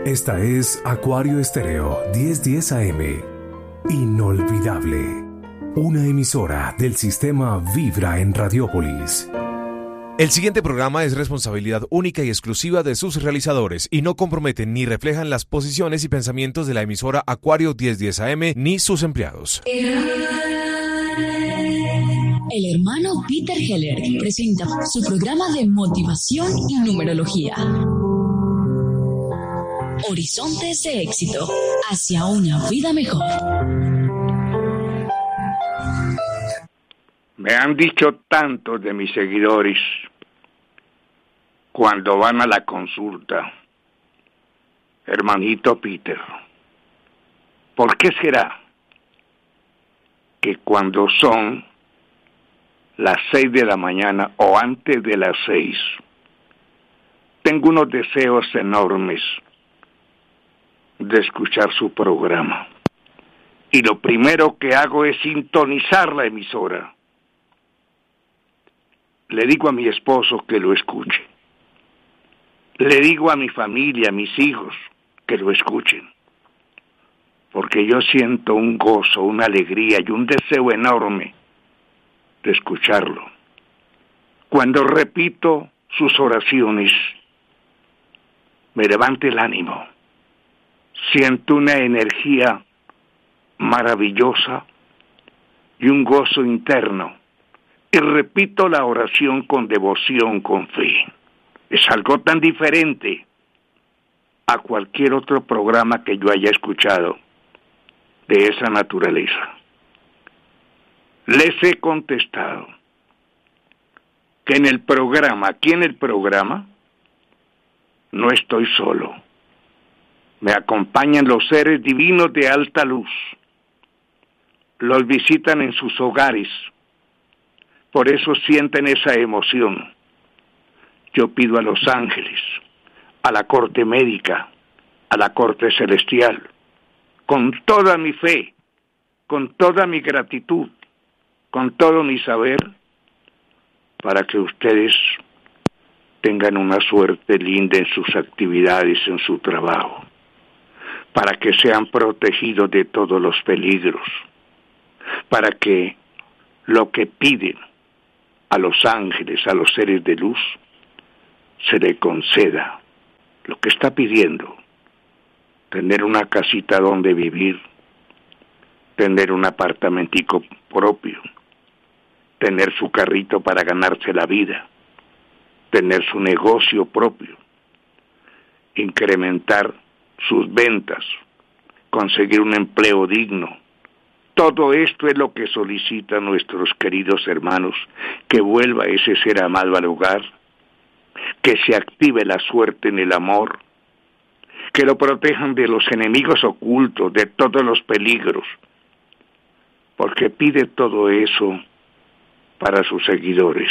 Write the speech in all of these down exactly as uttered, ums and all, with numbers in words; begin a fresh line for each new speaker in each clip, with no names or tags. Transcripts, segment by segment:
Esta es Acuario Estéreo diez diez A M. Inolvidable. Una emisora del sistema Vibra en Radiópolis.
El siguiente programa es responsabilidad única y exclusiva de sus realizadores y no comprometen ni reflejan las posiciones y pensamientos de la emisora Acuario diez diez A M ni sus empleados.
El hermano Peter Heller presenta su programa de motivación y numerología. Horizontes de éxito hacia una vida mejor.
Me han dicho tantos de mis seguidores cuando van a la consulta, hermanito Peter, ¿por qué será que cuando son las seis de la mañana o antes de las seis, tengo unos deseos enormes de escuchar su programa? Y lo primero que hago es sintonizar la emisora. Le digo a mi esposo que lo escuche. Le digo a mi familia, a mis hijos, que lo escuchen. Porque yo siento un gozo, una alegría y un deseo enorme de escucharlo. Cuando repito sus oraciones, me levanta el ánimo. Siento una energía maravillosa y un gozo interno. Y repito la oración con devoción, con fe. Es algo tan diferente a cualquier otro programa que yo haya escuchado de esa naturaleza. Les he contestado que en el programa, aquí en el programa, no estoy solo. Me acompañan los seres divinos de alta luz. Los visitan en sus hogares. Por eso sienten esa emoción. Yo pido a los ángeles, a la corte médica, a la corte celestial, con toda mi fe, con toda mi gratitud, con todo mi saber, para que ustedes tengan una suerte linda en sus actividades, en su trabajo, para que sean protegidos de todos los peligros, para que lo que piden a los ángeles, a los seres de luz, se le conceda lo que está pidiendo: tener una casita donde vivir, tener un apartamentico propio, tener su carrito para ganarse la vida, tener su negocio propio, incrementar sus ventas, conseguir un empleo digno. Todo esto es lo que solicitan nuestros queridos hermanos, que vuelva ese ser amado al hogar, que se active la suerte en el amor, que lo protejan de los enemigos ocultos, de todos los peligros, porque pide todo eso para sus seguidores,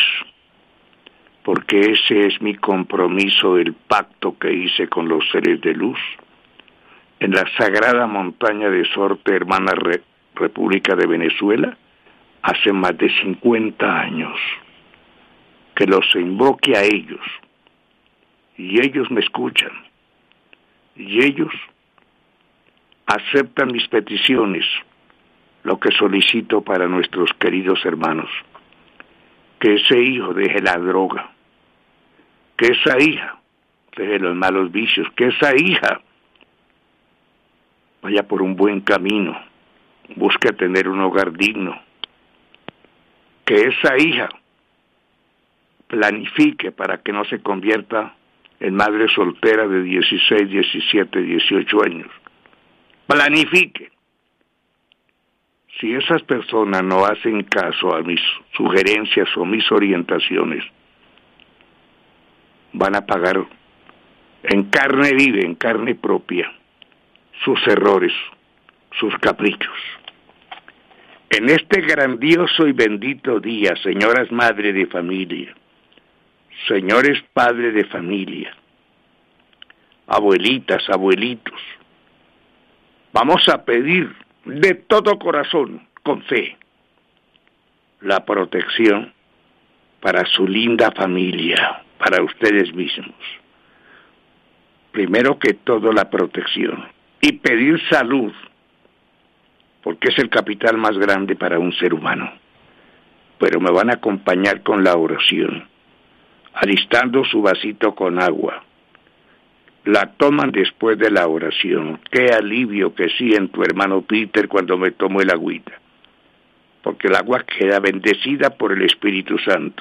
porque ese es mi compromiso, el pacto que hice con los seres de luz, en la sagrada montaña de Sorte, hermana Re- República de Venezuela, hace más de cincuenta años, que los invoque a ellos, y ellos me escuchan, y ellos aceptan mis peticiones, lo que solicito para nuestros queridos hermanos: que ese hijo deje la droga, que esa hija deje los malos vicios, que esa hija vaya por un buen camino, busque tener un hogar digno, que esa hija planifique para que no se convierta en madre soltera de dieciséis, diecisiete, dieciocho años. Planifique. Si esas personas no hacen caso a mis sugerencias o mis orientaciones, van a pagar en carne viva, en carne propia, sus errores, sus caprichos. En este grandioso y bendito día, señoras madres de familia, señores padres de familia, abuelitas, abuelitos, vamos a pedir de todo corazón, con fe, la protección para su linda familia, para ustedes mismos. primero que todo la protección y pedir salud, porque es el capital más grande para un ser humano. Pero me van a acompañar con la oración, alistando su vasito con agua. La toman después de la oración. Qué alivio que siento, hermano Peter, cuando me tomo el agüita, porque el agua queda bendecida por el Espíritu Santo.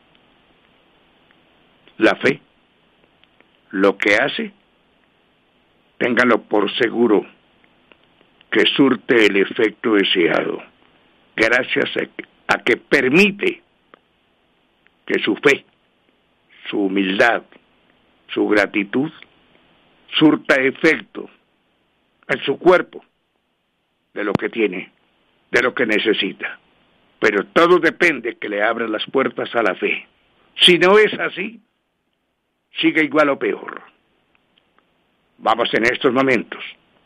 La fe, lo que hace, ténganlo por seguro, que surte el efecto deseado, gracias a, a que permite que su fe, su humildad, su gratitud, surta efecto en su cuerpo de lo que tiene, de lo que necesita. Pero todo depende que le abran las puertas a la fe. Si no es así, sigue igual o peor. Vamos en estos momentos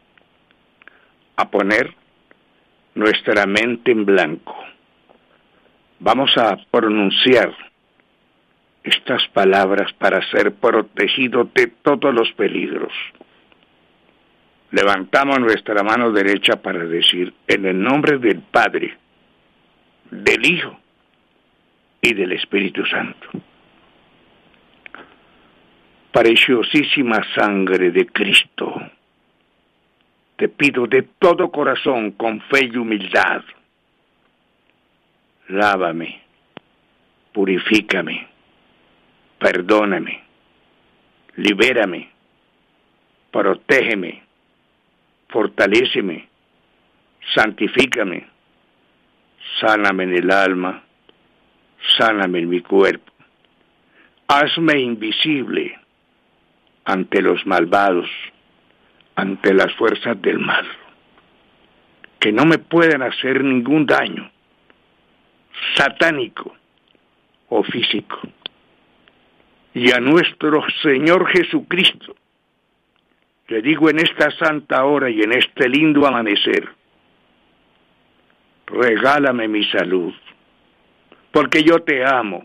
a poner nuestra mente en blanco. Vamos a pronunciar estas palabras para ser protegidos de todos los peligros. Levantamos nuestra mano derecha para decir, en el nombre del Padre, del Hijo y del Espíritu Santo. Preciosísima sangre de Cristo, te pido de todo corazón, con fe y humildad, lávame, purifícame, perdóname, libérame, protégeme, fortaléceme, santifícame, sáname en el alma, sáname en mi cuerpo, hazme invisible ante los malvados, ante las fuerzas del mal, que no me puedan hacer ningún daño, satánico o físico. Y a nuestro Señor Jesucristo, le digo en esta santa hora y en este lindo amanecer, regálame mi salud, porque yo te amo.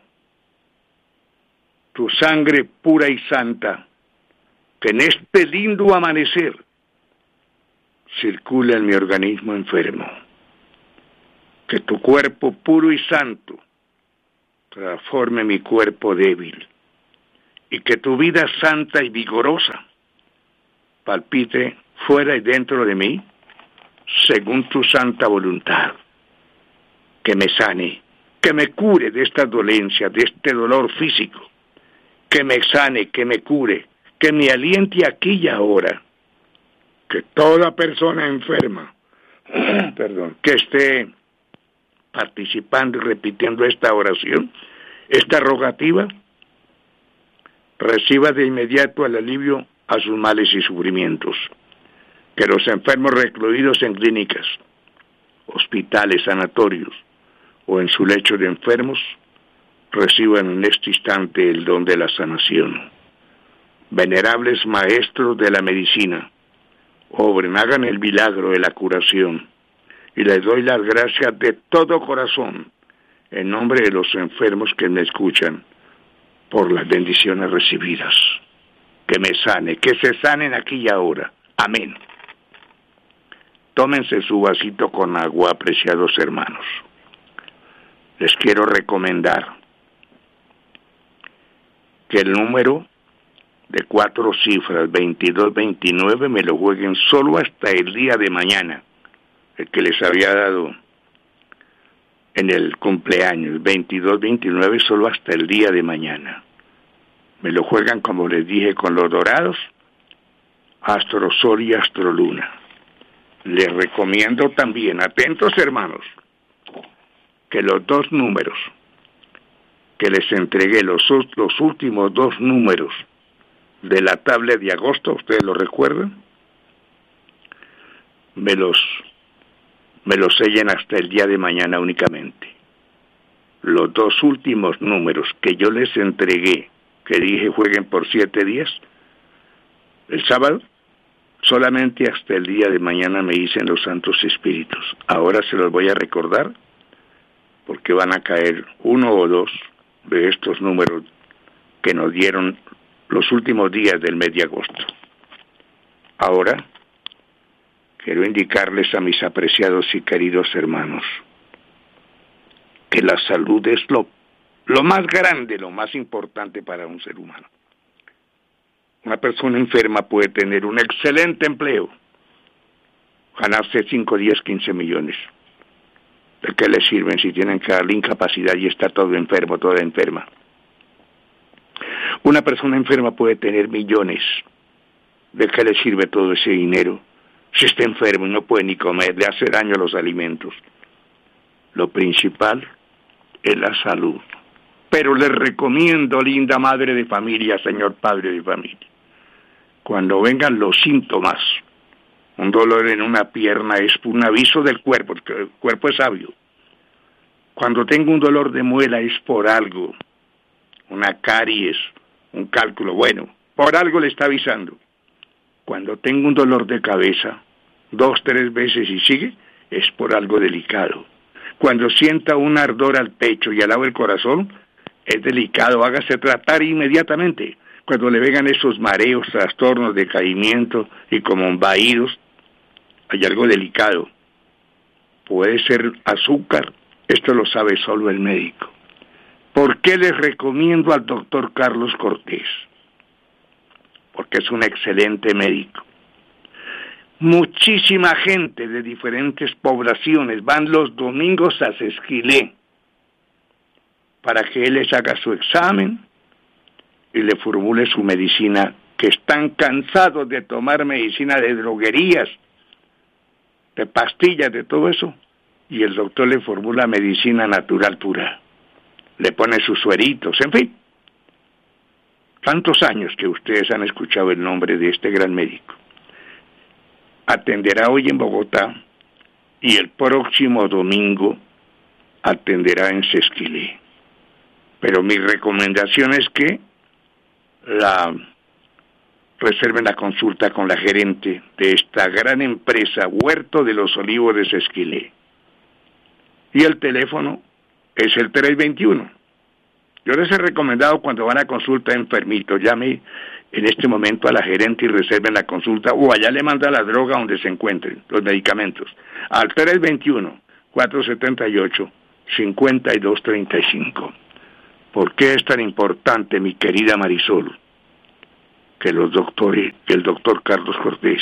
Tu sangre pura y santa, que en este lindo amanecer circula en mi organismo enfermo. Que tu cuerpo puro y santo transforme mi cuerpo débil, y que tu vida santa y vigorosa palpite fuera y dentro de mí, según tu santa voluntad. Que me sane, que me cure de esta dolencia, de este dolor físico, que me sane, que me cure, que me aliente aquí y ahora. Que toda persona enferma, perdón, que esté participando y repitiendo esta oración, esta rogativa, reciba de inmediato el alivio a sus males y sufrimientos. Que los enfermos recluidos en clínicas, hospitales, sanatorios o en su lecho de enfermos reciban en este instante el don de la sanación. Venerables maestros de la medicina, obren, hagan el milagro de la curación, y les doy las gracias de todo corazón en nombre de los enfermos que me escuchan, por las bendiciones recibidas. Que me sane, que se sanen aquí y ahora. Amén. Tómense su vasito con agua, apreciados hermanos. Les quiero recomendar que el número de cuatro cifras, veintidós veintinueve, me lo jueguen solo hasta el día de mañana, el que les había dado en el cumpleaños, veintidós veintinueve, solo hasta el día de mañana. Me lo juegan, como les dije, con los dorados, Astro Sol y Astro Luna. Les recomiendo también, atentos hermanos, que los dos números que les entregué, los, los últimos dos números de la tabla de agosto, ¿ustedes lo recuerdan? Me los, me los sellen hasta el día de mañana únicamente. Los dos últimos números que yo les entregué, que dije jueguen por siete días, el sábado, solamente hasta el día de mañana me dicen los Santos Espíritus. Ahora se los voy a recordar, porque van a caer uno o dos de estos números que nos dieron los últimos días del mes de agosto. Ahora, quiero indicarles a mis apreciados y queridos hermanos que la salud es lo, lo más grande, lo más importante para un ser humano. Una persona enferma puede tener un excelente empleo, ganarse cinco, diez, quince millones. ¿De qué le sirven si tienen que darle incapacidad y está todo enfermo, toda enferma? Una persona enferma puede tener millones. ¿De qué le sirve todo ese dinero si está enfermo y no puede ni comer, le hace daño a los alimentos? Lo principal es la salud. Pero les recomiendo, linda madre de familia, señor padre de familia, cuando vengan los síntomas, un dolor en una pierna es un aviso del cuerpo, porque el cuerpo es sabio. Cuando tengo un dolor de muela es por algo, una caries, un cálculo, bueno, por algo le está avisando. Cuando tengo un dolor de cabeza, dos, tres veces y sigue, es por algo delicado. Cuando sienta un ardor al pecho y al lado del corazón, es delicado, hágase tratar inmediatamente. Cuando le vengan esos mareos, trastornos, decaimiento y como vaídos, hay algo delicado. Puede ser azúcar, esto lo sabe solo el médico. ¿Por qué les recomiendo al doctor Carlos Cortés? Porque es un excelente médico. Muchísima gente de diferentes poblaciones van los domingos a Sesquilé para que él les haga su examen y le formule su medicina, que están cansados de tomar medicina de droguerías, de pastillas, de todo eso, y el doctor le formula medicina natural pura, le pone sus sueritos, en fin. Tantos años que ustedes han escuchado el nombre de este gran médico. Atenderá hoy en Bogotá y el próximo domingo atenderá en Sesquilé. Pero mi recomendación es que la reserven la consulta con la gerente de esta gran empresa Huerto de los Olivos de Sesquilé. Y el teléfono es el tres veintiuno. Yo les he recomendado cuando van a consulta enfermito, llame en este momento a la gerente y reserven la consulta, o allá le manda la droga donde se encuentren, los medicamentos, al tres veintiuno, cuatrocientos setenta y ocho, cincuenta y dos treinta y cinco. ¿Por qué es tan importante, mi querida Marisol, que los doctores, que el doctor Carlos Cortés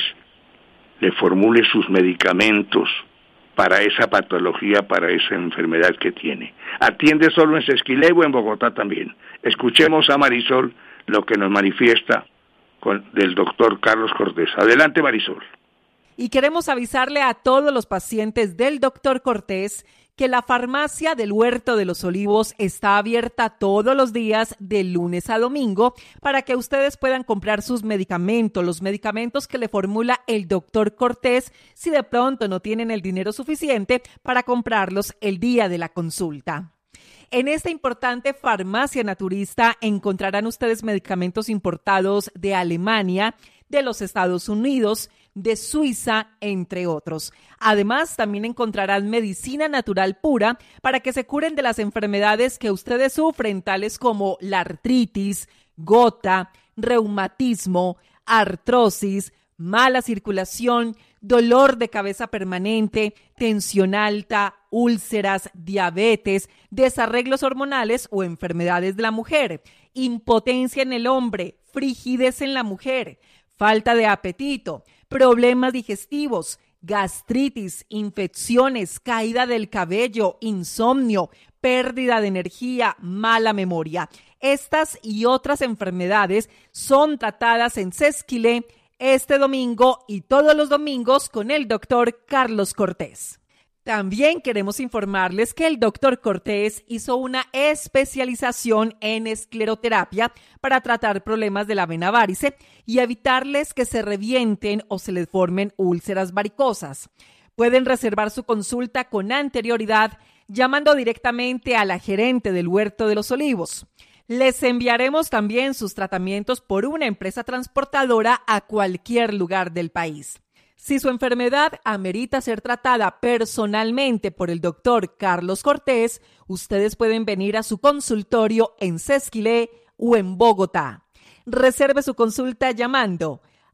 le formule sus medicamentos para esa patología, para esa enfermedad que tiene? Atiende solo en Sesquilé o en Bogotá también. Escuchemos a Marisol lo que nos manifiesta con, del doctor Carlos Cortés. Adelante, Marisol.
Y queremos avisarle a todos los pacientes del doctor Cortés que la farmacia del Huerto de los Olivos está abierta todos los días de lunes a domingo para que ustedes puedan comprar sus medicamentos, los medicamentos que le formula el doctor Cortés, si de pronto no tienen el dinero suficiente para comprarlos el día de la consulta. En esta importante farmacia naturista encontrarán ustedes medicamentos importados de Alemania, de los Estados Unidos, de Suiza, entre otros. Además, también encontrarán medicina natural pura para que se curen de las enfermedades que ustedes sufren, tales como la artritis, gota, reumatismo, artrosis, mala circulación, dolor de cabeza permanente, tensión alta, úlceras, diabetes, desarreglos hormonales o enfermedades de la mujer, impotencia en el hombre, frigidez en la mujer, falta de apetito, problemas digestivos, gastritis, infecciones, caída del cabello, insomnio, pérdida de energía, mala memoria. Estas y otras enfermedades son tratadas en Sesquilé este domingo y todos los domingos con el doctor Carlos Cortés. También queremos informarles que el doctor Cortés hizo una especialización en escleroterapia para tratar problemas de la vena varice y evitarles que se revienten o se les formen úlceras varicosas. Pueden reservar su consulta con anterioridad llamando directamente a la gerente del Huerto de los Olivos. Les enviaremos también sus tratamientos por una empresa transportadora a cualquier lugar del país. Si su enfermedad amerita ser tratada personalmente por el doctor Carlos Cortés, ustedes pueden venir a su consultorio en Sesquilé o en Bogotá. Reserve su consulta llamando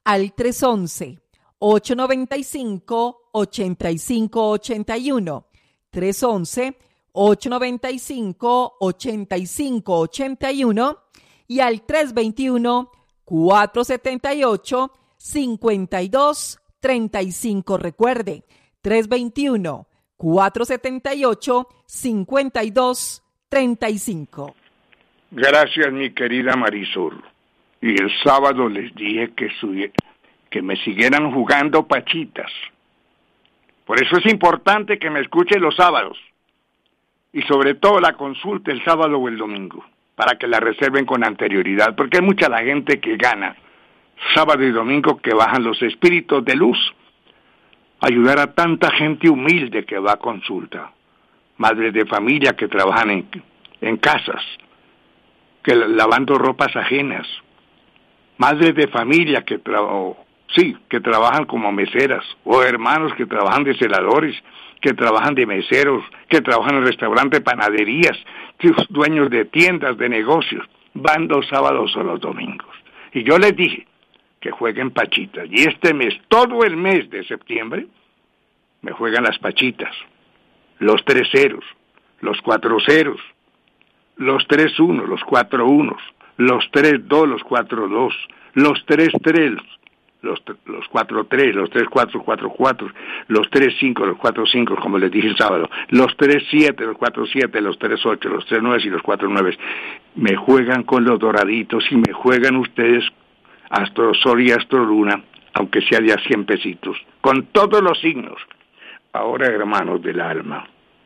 al tres once, ocho noventa y cinco, ochenta y cinco ochenta y uno, tres once, ocho noventa y cinco, ochenta y cinco ochenta y uno y al tres veintiuno, cuatrocientos setenta y ocho, cincuenta y dos treinta y cinco. Recuerde, tres veintiuno, cuatrocientos setenta y ocho, cincuenta y dos treinta y cinco.
Gracias, mi querida Marisol. Y el sábado les dije que, su- que me siguieran jugando pachitas. Por eso es importante que me escuchen los sábados. Y sobre todo la consulta el sábado o el domingo, para que la reserven con anterioridad, porque hay mucha la gente que gana sábado y domingo, que bajan los espíritus de luz. Ayudar a tanta gente humilde que va a consulta. Madres de familia que trabajan en, en casas, que lavando ropas ajenas. Madres de familia que tra- sí, que trabajan como meseras, o hermanos que trabajan de celadores, que trabajan de meseros, que trabajan en restaurantes, panaderías, dueños de tiendas, de negocios. Van los sábados o los domingos. Y yo les dije que jueguen pachitas. Y este mes, todo el mes de septiembre, me juegan las pachitas. Los tres ceros, los cuatro ceros, los tres unos, los cuatro unos, los tres dos, los cuatro dos, los tres tres, los, los cuatro tres, los tres cuatro, cuatro cuatro, los tres cinco, los cuatro cinco, como les dije el sábado, los tres siete, los cuatro siete, los tres ocho, los tres nueve y los cuatro nueve. Me juegan con los doraditos y me juegan ustedes Astro Sol y Astro Luna, aunque sea de a cien pesitos, con todos los signos. Ahora, hermanos del alma,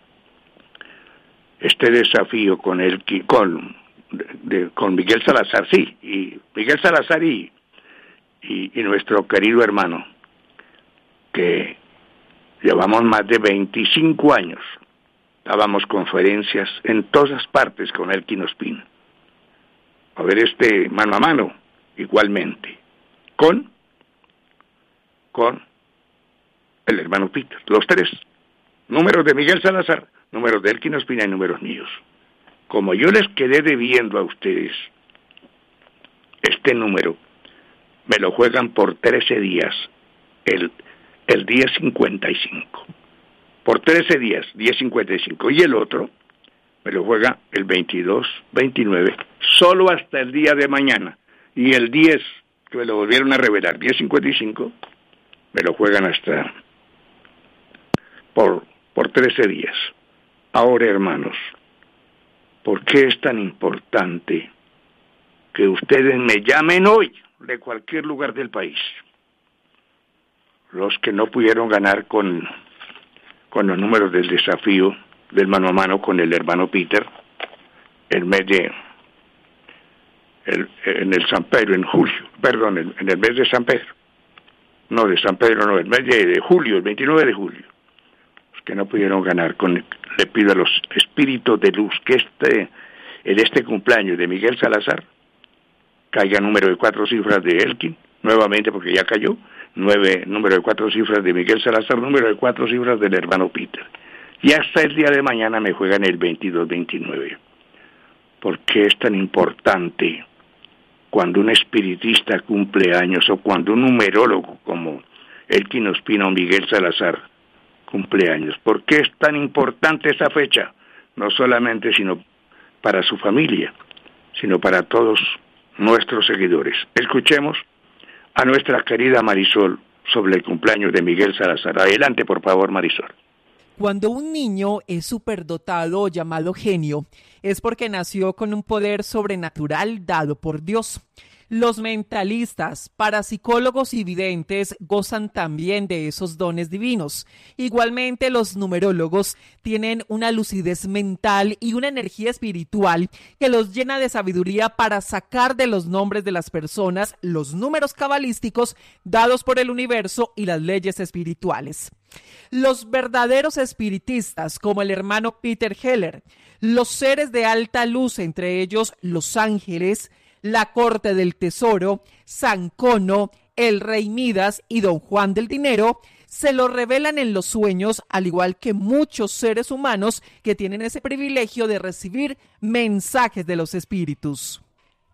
este desafío con el con, de, de, con Miguel Salazar, sí, y Miguel Salazar y, y, y nuestro querido hermano, que llevamos más de veinticinco años, dábamos conferencias en todas partes con Elkin Ospina. A ver, este mano a mano, igualmente, con, con el hermano Peter, los tres, números de Miguel Salazar, números de Elkin Ospina y números míos. Como yo les quedé debiendo a ustedes este número, me lo juegan por trece días, el, el día cincuenta y cinco. Por trece días, día cincuenta y cinco. Y el otro me lo juega el veintidós, veintinueve, solo hasta el día de mañana. Y el diez, que me lo volvieron a revelar, diez cincuenta y cinco, me lo juegan hasta por, por trece días. Ahora, hermanos, ¿por qué es tan importante que ustedes me llamen hoy de cualquier lugar del país? Los que no pudieron ganar con, con los números del desafío del mano a mano con el hermano Peter, el mes de, el, en el San Pedro, en julio, perdón, en, en el mes de San Pedro, no, de San Pedro no, el mes de, de julio, el veintinueve de julio, los que no pudieron ganar, con le pido a los espíritus de luz que este, en este cumpleaños de Miguel Salazar, caiga número de cuatro cifras de Elkin, nuevamente porque ya cayó, nueve, número de cuatro cifras de Miguel Salazar, número de cuatro cifras del hermano Peter. Y hasta el día de mañana me juegan el veintidós veintinueve. ¿Por qué es tan importante cuando un espiritista cumple años o cuando un numerólogo como Elkin Ospina o Miguel Salazar cumple años? ¿Por qué es tan importante esa fecha? No solamente sino para su familia, sino para todos nuestros seguidores. Escuchemos a nuestra querida Marisol sobre el cumpleaños de Miguel Salazar. Adelante, por favor, Marisol.
Cuando un niño es superdotado o llamado genio, es porque nació con un poder sobrenatural dado por Dios. Los mentalistas, parapsicólogos y videntes gozan también de esos dones divinos. Igualmente, los numerólogos tienen una lucidez mental y una energía espiritual que los llena de sabiduría para sacar de los nombres de las personas los números cabalísticos dados por el universo y las leyes espirituales. Los verdaderos espiritistas, como el hermano Peter Heller, los seres de alta luz, entre ellos los ángeles, la corte del tesoro, San Cono, el rey Midas y don Juan del dinero, se lo revelan en los sueños, al igual que muchos seres humanos que tienen ese privilegio de recibir mensajes de los espíritus.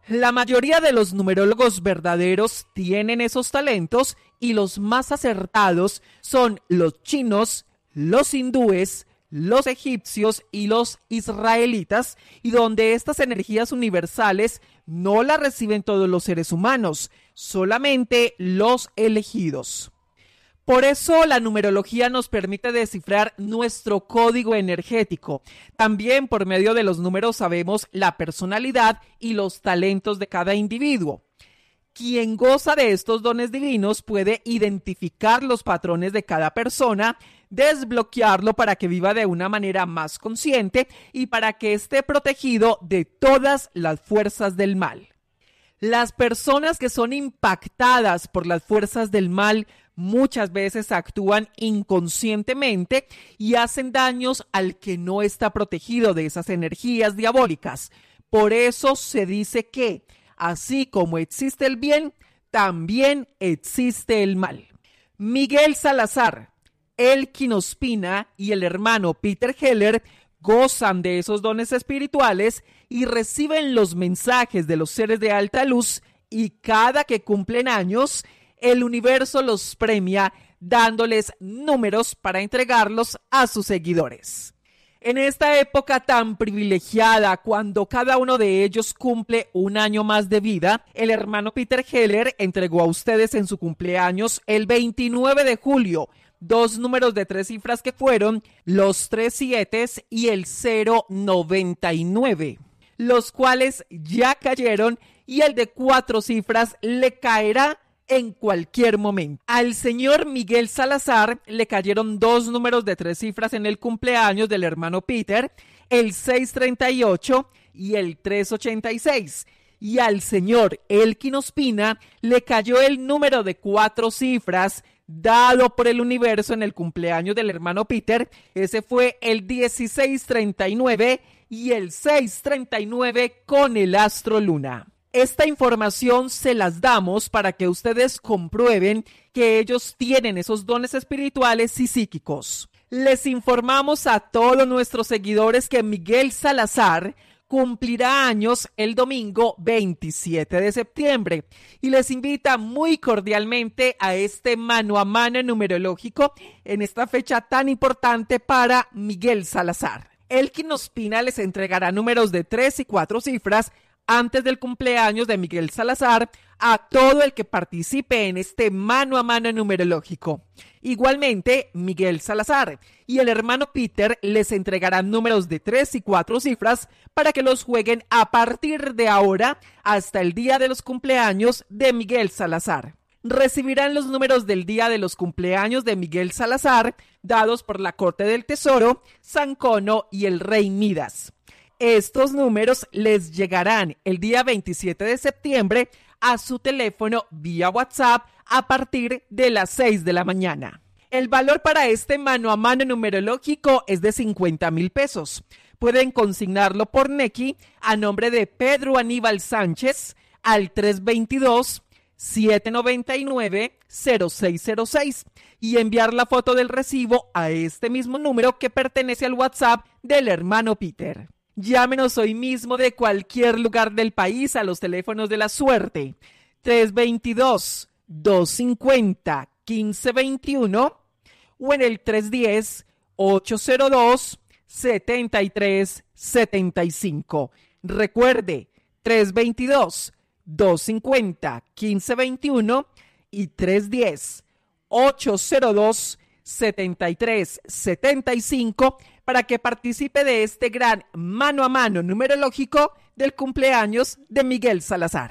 La mayoría de los numerólogos verdaderos tienen esos talentos y los más acertados son los chinos, los hindúes, los egipcios y los israelitas, y donde estas energías universales no las reciben todos los seres humanos, solamente los elegidos. Por eso la numerología nos permite descifrar nuestro código energético. También por medio de los números sabemos la personalidad y los talentos de cada individuo. Quien goza de estos dones divinos puede identificar los patrones de cada persona, desbloquearlo para que viva de una manera más consciente y para que esté protegido de todas las fuerzas del mal. Las personas que son impactadas por las fuerzas del mal muchas veces actúan inconscientemente y hacen daños al que no está protegido de esas energías diabólicas. Por eso se dice que, así como existe el bien, también existe el mal. Miguel Salazar, Elkin Ospina y el hermano Peter Heller gozan de esos dones espirituales y reciben los mensajes de los seres de alta luz, y cada que cumplen años, el universo los premia dándoles números para entregarlos a sus seguidores. En esta época tan privilegiada, cuando cada uno de ellos cumple un año más de vida, el hermano Peter Heller entregó a ustedes en su cumpleaños el veintinueve de julio dos números de tres cifras que fueron los tres siete y el cero noventa y nueve, los cuales ya cayeron, y el de cuatro cifras le caerá en cualquier momento. Al señor Miguel Salazar le cayeron dos números de tres cifras en el cumpleaños del hermano Peter, el seis treinta y ocho y el tres ochenta y seis. Y al señor Elkin Ospina le cayó el número de cuatro cifras dado por el universo en el cumpleaños del hermano Peter. Ese fue el dieciséis treinta y nueve y el seis treinta y nueve con el astro luna. Esta información se las damos para que ustedes comprueben que ellos tienen esos dones espirituales y psíquicos. Les informamos a todos nuestros seguidores que Miguel Salazar cumplirá años el domingo veintisiete de septiembre y les invita muy cordialmente a este mano a mano numerológico en esta fecha tan importante para Miguel Salazar. Elkin Ospina les entregará números de tres y cuatro cifras antes del cumpleaños de Miguel Salazar a todo el que participe en este mano a mano numerológico. Igualmente, Miguel Salazar y el hermano Peter les entregarán números de tres y cuatro cifras para que los jueguen a partir de ahora hasta el día de los cumpleaños de Miguel Salazar. Recibirán los números del día de los cumpleaños de Miguel Salazar dados por la Corte del Tesoro, San Cono y el Rey Midas. Estos números les llegarán el día veintisiete de septiembre a su teléfono vía WhatsApp a partir de las seis de la mañana. El valor para este mano a mano numerológico es de cincuenta mil pesos. Pueden consignarlo por Nequi a nombre de Pedro Aníbal Sánchez al tres dos dos, siete nueve nueve, cero seis cero seis y enviar la foto del recibo a este mismo número que pertenece al WhatsApp del hermano Peter. Llámenos hoy mismo de cualquier lugar del país a los teléfonos de la suerte tres dos dos, dos cinco cero, uno cinco dos uno o en el tres uno cero, ocho cero dos, siete tres siete cinco. Recuerde, tres dos dos, dos cinco cero, uno cinco dos uno y tres uno cero, ocho cero dos, siete tres siete cinco para que participe de este gran mano a mano numerológico del cumpleaños de Miguel Salazar.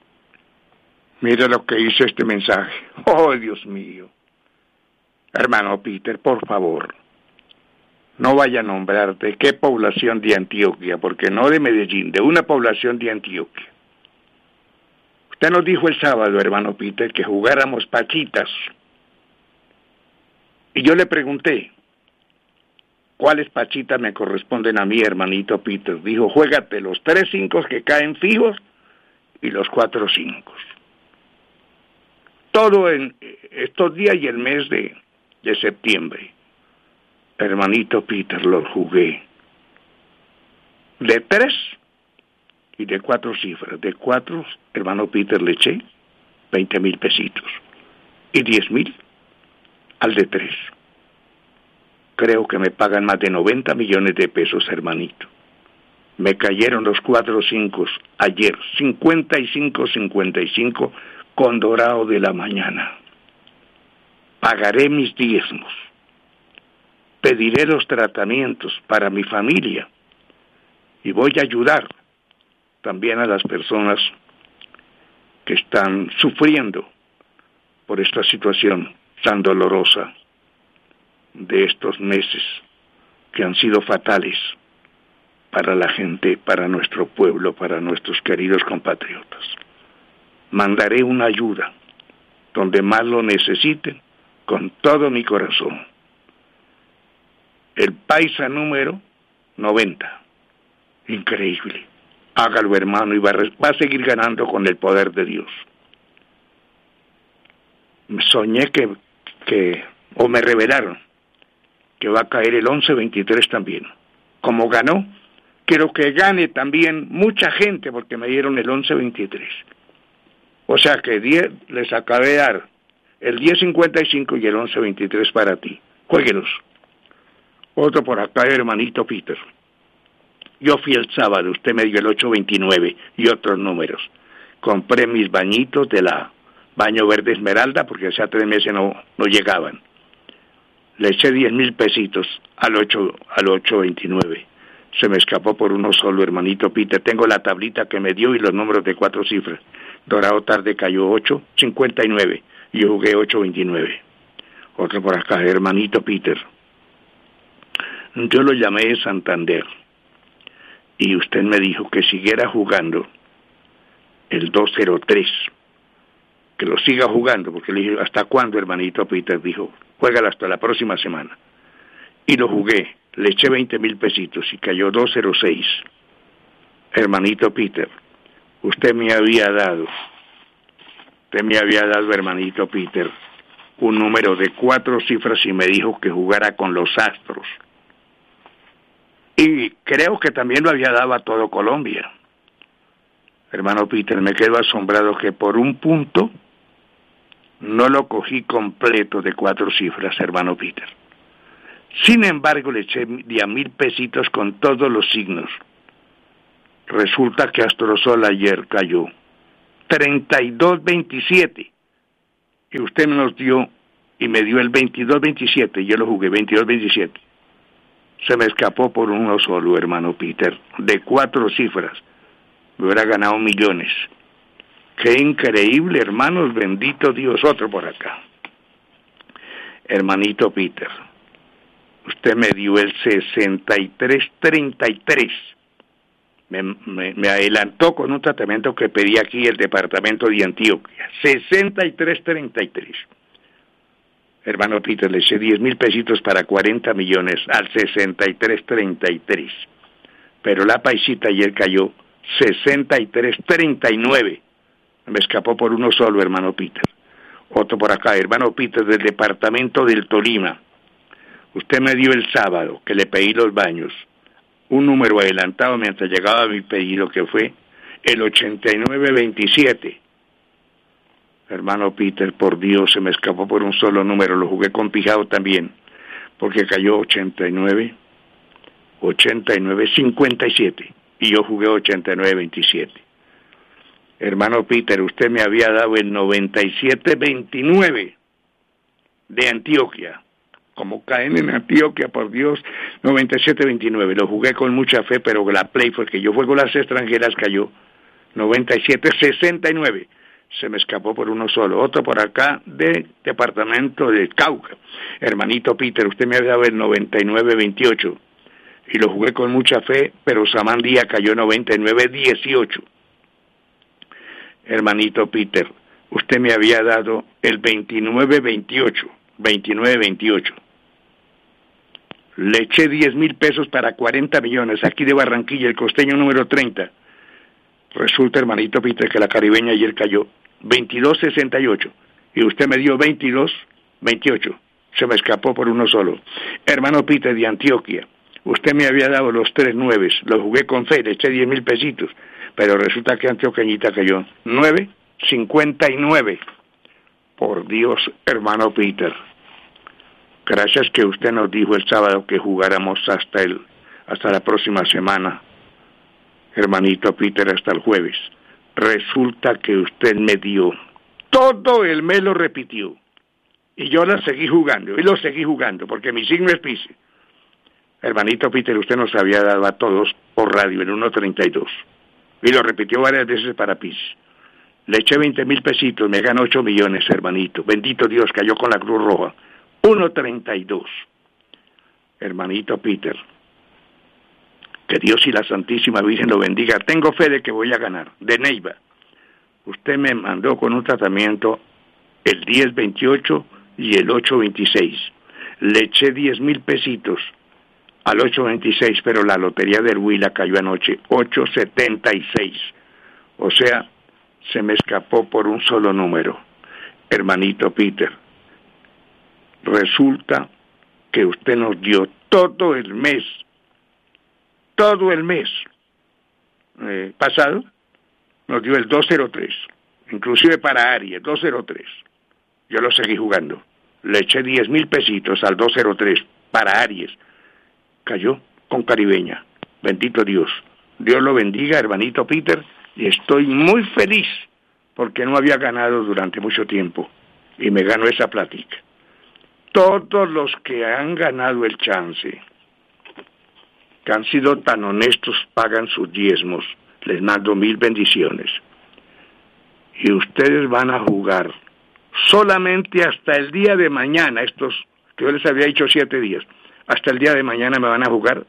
Mira lo que dice este mensaje. Oh, Dios mío. Hermano Peter, por favor, no vaya a nombrar de qué población de Antioquia, porque no de Medellín, de una población de Antioquia. Usted nos dijo el sábado, hermano Peter, que jugáramos pachitas. Y yo le pregunté, ¿cuáles pachitas me corresponden a mí, hermanito Peter? Dijo, juégate los tres cinco que caen fijos y los cuatro cinco. Todo en estos días y el mes de, de septiembre. Hermanito Peter, los jugué. De tres y de cuatro cifras. De cuatro, hermano Peter, le eché veinte mil pesitos y diez mil al de tres. Creo que me pagan más de noventa millones de pesos, hermanito. Me cayeron los cuatro cinco ayer, cincuenta y cinco cincuenta y cinco con dorado de la mañana. Pagaré mis diezmos. Pediré los tratamientos para mi familia y voy a ayudar también a las personas que están sufriendo por esta situación tan dolorosa de estos meses que han sido fatales para la gente, para nuestro pueblo, para nuestros queridos compatriotas. Mandaré una ayuda donde más lo necesiten con todo mi corazón. El paisa número noventa. Increíble. Hágalo, hermano, y va a, va a seguir ganando con el poder de Dios. Soñé que, que, o me revelaron, que va a caer el once veintitrés también. Como ganó, quiero que gane también mucha gente, porque me dieron el once veintitrés. O sea que diez, les acabé de dar el diez cincuenta y cinco y el once veintitrés para ti. Jueguelos. Otro por acá, hermanito Peter. Yo fui el sábado, usted me dio el ocho veintinueve y otros números. Compré mis bañitos de la Baño Verde Esmeralda, porque hace tres meses no, no llegaban. Le eché diez mil pesitos al ocho, al ocho veintinueve. Se me escapó por uno solo, hermanito Peter. Tengo la tablita que me dio y los números de cuatro cifras. Dorado tarde cayó ocho cincuenta y nueve y yo jugué ocho veintinueve. Otro por acá, hermanito Peter. Yo lo llamé de Santander y usted me dijo que siguiera jugando el dos cero tres, que lo siga jugando, porque le dije, ¿hasta cuándo, hermanito Peter? Dijo, juégalo hasta la próxima semana. Y lo jugué, le eché veinte mil pesitos y cayó dos cero seis. Hermanito Peter, usted me había dado, usted me había dado, hermanito Peter, un número de cuatro cifras y me dijo que jugara con los Astros. Y creo que también lo había dado a todo Colombia. Hermano Peter, me quedo asombrado que por un punto no lo cogí completo de cuatro cifras, hermano Peter. Sin embargo, le eché diez mil pesitos con todos los signos. Resulta que Astrosol ayer cayó treinta y dos veintisiete. Y usted me los dio y me dio el veintidós veintisiete. Yo lo jugué veintidós veintisiete. Se me escapó por uno solo, hermano Peter, de cuatro cifras. Me hubiera ganado millones. Qué increíble, hermanos, bendito Dios. Otro por acá. Hermanito Peter, usted me dio el sesenta y tres treinta y tres. Me, me, me adelantó con un tratamiento que pedí aquí el departamento de Antioquia. sesenta y tres treinta y tres. Hermano Peter, le eché diez mil pesitos para cuarenta millones al sesenta y tres treinta y tres. Pero la paisita ayer cayó sesenta y tres treinta y nueve. Me escapó por uno solo, hermano Peter. Otro por acá, hermano Peter, del departamento del Tolima. Usted me dio el sábado, que le pedí los baños, un número adelantado mientras llegaba mi pedido, que fue el ochenta y nueve veintisiete. Hermano Peter, por Dios, se me escapó por un solo número, lo jugué con pijado también, porque cayó ochenta y nueve, ochenta y nueve cincuenta y siete, y yo jugué ochenta y nueve veintisiete. Hermano Peter, usted me había dado el noventa y siete veintinueve de Antioquia. Como caen en Antioquia, por Dios, noventa y siete veintinueve. Lo jugué con mucha fe, pero la play fue que yo juego las extranjeras, cayó noventa y siete sesenta y nueve. Se me escapó por uno solo. Otro por acá de departamento de Cauca. Hermanito Peter, usted me había dado el noventa y nueve veintiocho. Y lo jugué con mucha fe, pero Samandía cayó noventa y nueve dieciocho. Hermanito Peter, usted me había dado el veintinueve veintiocho. veintinueve veintiocho. Le eché diez mil pesos para cuarenta millones, aquí de Barranquilla, el costeño número treinta. Resulta, hermanito Peter, que la caribeña ayer cayó veintidós sesenta y ocho. Y usted me dio veintidós veintiocho. Se me escapó por uno solo. Hermano Peter de Antioquia, usted me había dado los tres nueves, los jugué con fe, le eché diez mil pesitos. pero resulta que Antioqueñita cayó nueve cincuenta y nueve. Por Dios, hermano Peter. Gracias que usted nos dijo el sábado que jugáramos hasta el hasta la próxima semana, hermanito Peter, hasta el jueves. Resulta que usted me dio, todo el mes lo repitió, y yo la seguí jugando, y lo seguí jugando, porque mi signo es Piscis. Hermanito Peter, usted nos había dado a todos por radio en uno treinta y dos, y lo repitió varias veces para Piscis. Le eché veinte mil pesitos, me ganó ocho millones, hermanito. Bendito Dios, cayó con la Cruz Roja. uno treinta y dos. Hermanito Peter, que Dios y la Santísima Virgen lo bendiga. Tengo fe de que voy a ganar. De Neiva. Usted me mandó con un tratamiento el diez veintiocho y el ocho veintiséis. Le eché diez mil pesitos al ocho veintiséis, pero la lotería del Huila cayó anoche ocho setenta y seis. O sea, se me escapó por un solo número. Hermanito Peter, resulta que usted nos dio todo el mes, todo el mes eh, pasado, nos dio el dos cero tres, inclusive para Aries, dos cero tres. Yo lo seguí jugando. Le eché diez mil pesitos al dos cero tres para Aries. Cayó con Caribeña. Bendito Dios. Dios lo bendiga, hermanito Peter, y estoy muy feliz porque no había ganado durante mucho tiempo y me ganó esa plática. Todos los que han ganado el chance, que han sido tan honestos, pagan sus diezmos. Les mando mil bendiciones. Y ustedes van a jugar solamente hasta el día de mañana, estos que yo les había dicho siete días, hasta el día de mañana me van a jugar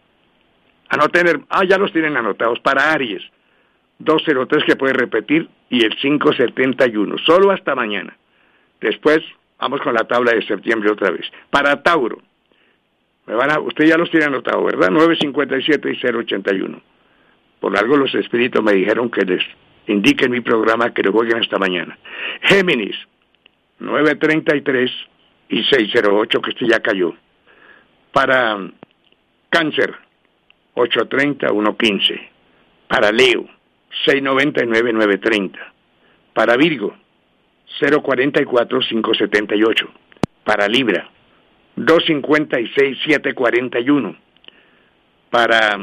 a no tener, ah, ya los tienen anotados, para Aries, dos cero tres que puede repetir, y el cinco setenta y uno, solo hasta mañana. Después vamos con la tabla de septiembre otra vez. Para Tauro, me van a, usted ya los tiene anotados, ¿verdad? nueve cincuenta y siete y cero ochenta y uno. Por algo los espíritus me dijeron que les indiquen mi programa que lo jueguen hasta mañana. Géminis, nueve treinta y tres y seis cero ocho, que este ya cayó. Para Cáncer, ocho treinta, uno quince. Para Leo, seis noventa y nueve, nueve treinta. Para Virgo, cero cuarenta y cuatro, cinco setenta y ocho. Para Libra, dos cincuenta y seis, siete cuarenta y uno. Para,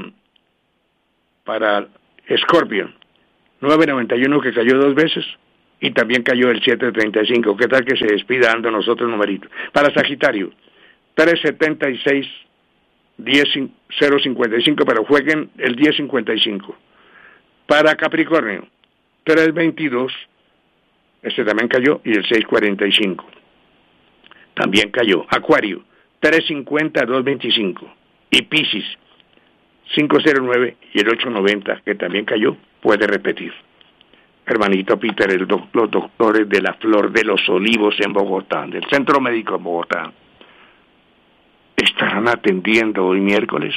para Escorpio, nueve noventa y uno, que cayó dos veces, y también cayó el siete treinta y cinco. ¿Qué tal que se despida dando nosotros numeritos? Para Sagitario, tres setenta y seis, diez cero cincuenta y cinco, pero jueguen el diez cincuenta y cinco. Para Capricornio, tres veintidós, este también cayó, y el seis cuarenta y cinco. También cayó. Acuario, tres cincuenta, dos veinticinco. Y Piscis, cinco cero nueve y el ocho noventa, que también cayó, puede repetir. Hermanito Peter, el doc- los doctores de la Flor de los Olivos en Bogotá, del Centro Médico en Bogotá, estarán atendiendo hoy miércoles.